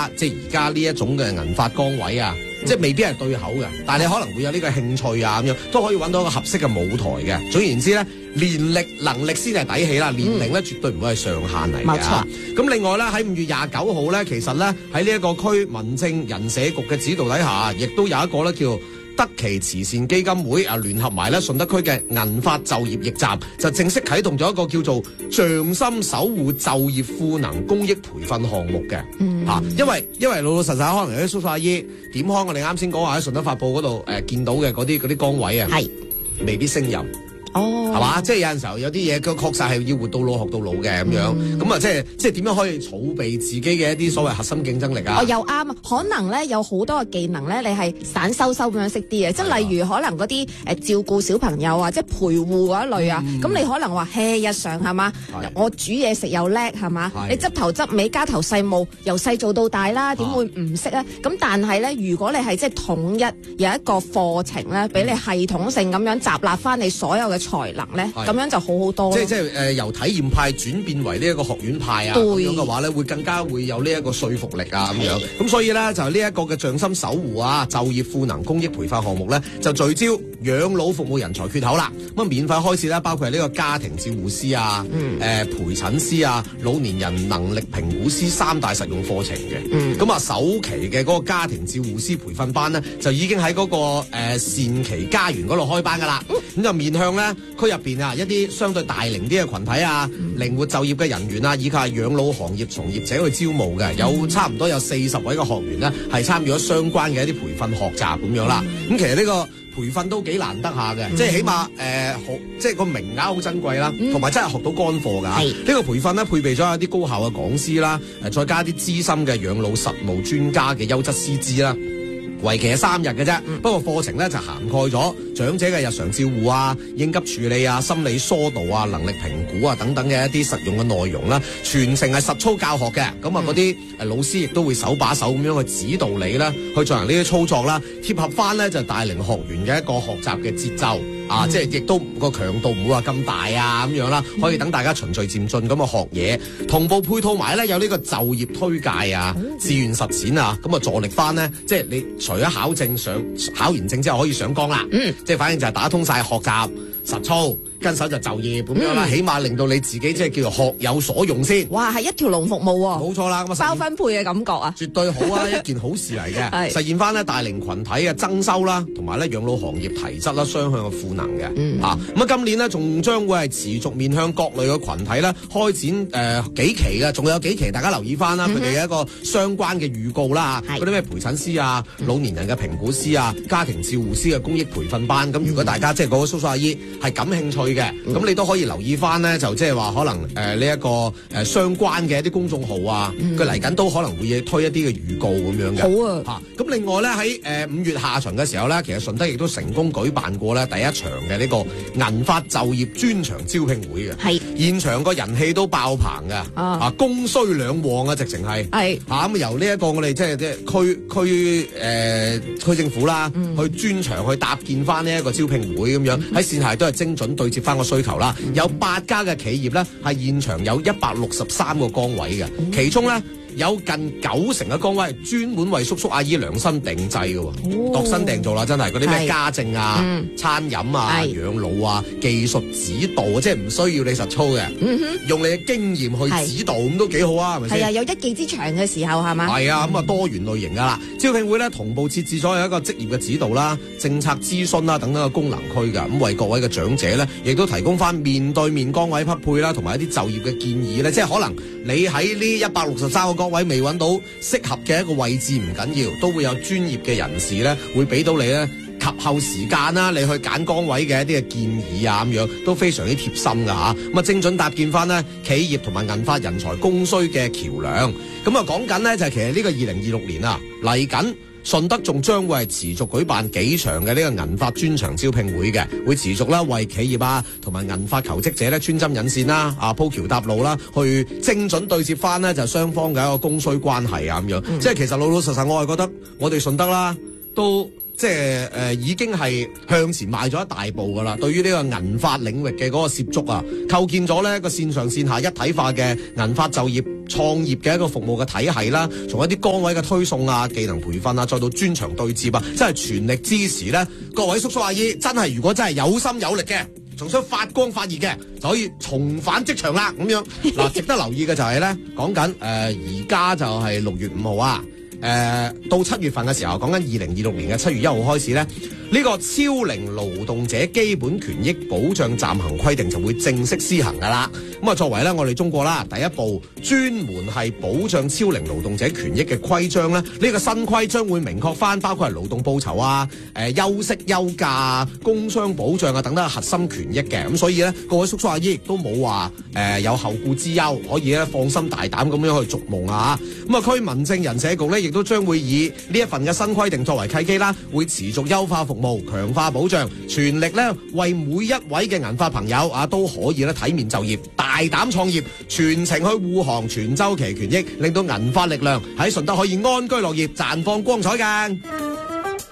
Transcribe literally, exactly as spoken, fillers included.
家即係而家呢一種嘅銀髮崗位啊。即係未必係對口嘅，但係你可能會有呢個興趣啊咁樣，都可以揾到一個合適嘅舞台嘅。總言之咧，年歷能力先係底氣啦，年齡咧絕對唔會係上限嚟嘅。冇錯。咁另外咧喺五月廿九號咧，其實咧喺呢一個區民政人社局嘅指導底下，亦都有一個咧叫德奇慈善基金會啊，聯合埋咧順德區嘅銀髮就業驛站，就正式啟動咗一個叫做匠心守護就業賦能公益培訓項目嘅。嗯，嚇、啊，因為因為老老實實可能有啲叔叔阿姨點開我哋啱先講話喺順德發佈嗰度誒見到嘅嗰啲嗰啲崗位啊，係未必勝任。哦，係嘛？即係有陣時候有啲嘢，佢確實係要活到老學到老嘅咁樣。咁啊、嗯，即係即係點樣可以儲備自己嘅一啲所謂核心競爭力啊？哦，又啱啊！可能咧有好多嘅技能咧，你係散收收咁樣識啲嘅。即係例如可能嗰啲誒照顧小朋友啊，即係陪護嗰一類啊。咁、嗯、你可能話嘿日常係嘛？我煮嘢食又叻係嘛？你執頭執尾家頭細務由細做到大啦，點會唔識啊？咁但係咧，如果你係即係統一有一個課程咧，俾你系統性咁樣集納翻你所有嘅才能咧，咁樣就好好多。即係即係誒，由體驗派轉變為呢一個學院派啊，咁樣嘅話咧，會更加會有呢一個說服力啊咁樣。咁所以咧，就呢一個嘅匠心守護啊，就業賦能公益培訓項目咧，就聚焦養老服務人才缺口啦。咁啊，免費開設咧，包括係呢個家庭照護師啊、誒、嗯呃、陪診師啊、老年人能力評估師三大實用課程嘅。咁啊、嗯，首期嘅嗰個家庭照護師培訓班咧，就已經喺嗰、那個誒、呃、善期家園嗰度開班噶啦。咁、嗯、就面向咧區入邊啊一啲相對大齡啲嘅群體啊、靈、嗯、活就業嘅人員啊，以及係養老行業從業者去招募嘅，有差唔多有四十位嘅學員咧係參與咗相關嘅一啲培訓學習咁樣啦。咁、嗯、其實呢個培訓都幾難得下嘅，嗯、即係起碼誒學，即係個名額好珍貴啦，同埋、嗯、真係學到乾貨㗎。呢是個培訓咧配備咗一啲高效嘅講師啦，誒再加啲資深嘅養老實務專家嘅優質師資啦。為期係三日嘅啫，嗯、不過課程咧就涵蓋咗長者嘅日常照護啊、應急處理啊、心理疏導啊、能力評估啊等等嘅一啲實用嘅內容啦，全程係實操教學嘅。咁啊、嗯，嗰啲誒老師亦都會手把手咁樣去指導你啦，去進行呢啲操作啦，貼合翻咧就帶領學員嘅一個學習嘅節奏。啊，即係亦都個強度唔會話咁大啊咁樣啦，可以等大家循序漸進咁啊學嘢，同步配套埋咧有呢個就業推介啊、自願實踐啊，咁啊助力翻呢，即係你除咗考證上考完證之後可以上崗啦，嗯，即係反正就係打通晒學習實操，跟手就就業咁樣啦，嗯、起碼令到你自己即係叫做學有所用先。哇，係一條龍服務喎、啊，冇錯啦，咁啊包分配嘅感覺啊，絕對好啊，一件好事嚟嘅，實現翻呢大齡群體嘅增收啦，同埋咧養老行業提質啦，雙向嘅賦能嘅，嗯、啊，咁啊今年呢，仲將會係持續面向各類嘅群體咧開展誒、呃、幾期嘅，仲有幾期大家留意翻啦，佢哋嘅一個相關嘅預告啦，嗰啲咩陪診師啊、老年人嘅評估師啊、家庭照護師嘅公益培訓班，咁、嗯、如果大家即係嗰個叔叔阿姨係感興趣嘅，咁、嗯、你都可以留意翻咧，就即係話可能誒呢一個誒、呃、相關嘅一啲公眾號啊，佢嚟緊都可能會推一啲嘅預告咁樣嘅。好啊，嚇咁、啊、另外咧喺誒五月下旬嘅時候咧，其實順德亦都成功舉辦過咧第一場嘅呢個銀髮就業專場招聘會嘅，係是現場個人氣都爆棚嘅，啊，啊供需兩旺啊，直情係係嚇咁由呢一個我哋即係即係區區誒區政府啦，嗯、去專場去搭建翻呢一個招聘會咁樣，喺、嗯、線下都係精準對接翻個需求啦。嗯、有八家嘅企業咧係現場有一百六十三個崗位嘅，嗯、其中咧有近九成嘅崗位係專門為叔叔阿姨量身定製嘅，哦、度身訂做啦，真係嗰啲咩家政啊、嗯、餐飲啊、是養老啊、技術指導啊，即係唔需要你實操嘅，嗯、哼用你嘅經驗去指導咁是都幾好啊，係咪先？係啊，有一技之長嘅時候係嘛？係啊，咁啊多元類型噶啦，招聘會咧同步設置咗有一個職業嘅指導啦、政策諮詢啦等等嘅功能區㗎，咁為各位嘅長者咧，亦都提供翻面對面崗位匹配啦，同埋一啲就業嘅建議咧，即係可能你喺呢一百六十三個崗位未揾到適合嘅一個位置唔緊要，都會有專業嘅人士咧，會俾到你咧及後時間啦，你去揀崗位嘅一啲嘅建議啊，咁樣都非常之貼心噶吓。咁啊，精準搭建翻呢企業同埋銀髮人才供需嘅橋梁。咁啊，講緊呢，就係其實呢個二零二六年啊嚟緊。順德仲將會係持續舉辦幾場嘅呢個銀髮專場招聘會嘅，會持續啦為企業啊同埋銀髮求職者咧穿針引線啦，啊鋪橋搭路啦，去精準對接翻呢就雙方嘅一個供需關係啊咁樣。嗯、即係其實老老實實，我係覺得我哋順德啦都即係誒、呃、已經係向前邁咗一大步噶啦。對於呢個銀髮領域嘅嗰個涉足啊，構建咗呢一個線上線下一體化嘅銀髮就業創業嘅一個服務嘅體系啦，從一啲崗位嘅推送啊、技能培訓啊，再到專長對接啊，真係全力支持咧。各位叔叔阿姨，真係如果真係有心有力嘅，仲想發光發熱嘅，就可以重返職場啦。咁樣嗱，值得留意嘅就係咧，講緊誒而家就係六月五號啊。誒、呃，到七月份嘅時候，講緊二零二六年嘅七月一號開始咧，呢、這個超齡勞動者基本權益保障暫行規定就會正式施行噶啦。咁啊，作為咧我哋中國啦第一部專門係保障超齡勞動者權益嘅規章咧，呢、這個新規將會明確翻，包括係勞動報酬啊、誒、呃、休息休假啊、工傷保障啊等等核心權益嘅。咁所以咧，各位叔叔阿姨亦都冇話誒有後顧之憂，可以咧放心大膽咁樣去逐夢啊。咁啊，區民政人社局咧，亦都將會以呢一份嘅新規定作為契機啦，會持續優化服務，強化保障，全力咧為每一位嘅銀髮朋友啊都可以咧體面就業、大膽創業，全程去護航全周期權益，令到銀髮力量喺順德可以安居樂業、綻放光彩㗎。